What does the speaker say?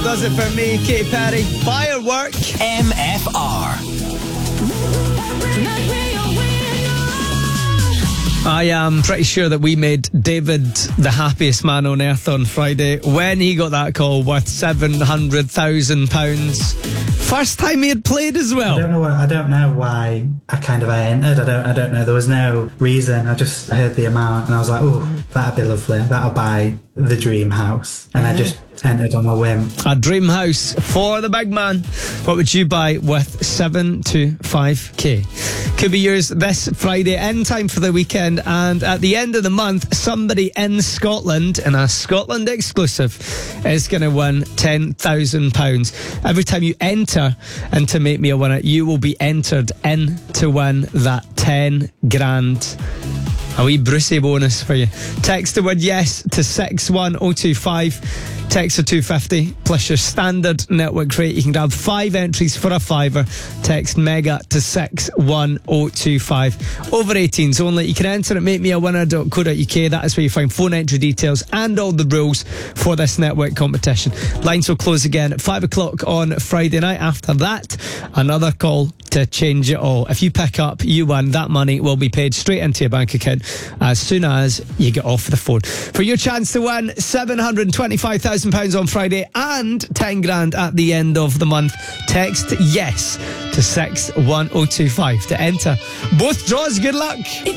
does it for me, Katy Perry. Firework. MFR. I am pretty sure that we made David the happiest man on earth on Friday when he got that call worth £700,000. First time he had played as well. I don't know why I entered. I don't know. There was no reason. I just heard the amount and I was like, oh, that'd be lovely. That'll buy the dream house. And I just entered on a whim. A dream house for the big man. What would you buy with 725k? Could be yours this Friday in time for the weekend, and at the end of the month somebody in Scotland, in a Scotland exclusive, is going to win £10,000. Every time you enter into Make Me a Winner, you will be entered in to win that 10 grand. A wee Brucey bonus for you. Text the word yes to 61025. Text for 250 plus your standard network rate. You can grab 5 entries for a £5. Text MEGA to 61025. Over 18s only. You can enter at makemeawinner.co.uk. That is where you find phone entry details and all the rules for this network competition. Lines will close again at 5 o'clock on Friday night. After that, another call to change it all. If you pick up, you win. That money will be paid straight into your bank account as soon as you get off the phone. For your chance to win £725,000 on Friday and 10 grand at the end of the month, text yes to 61025 to enter both draws. Good luck.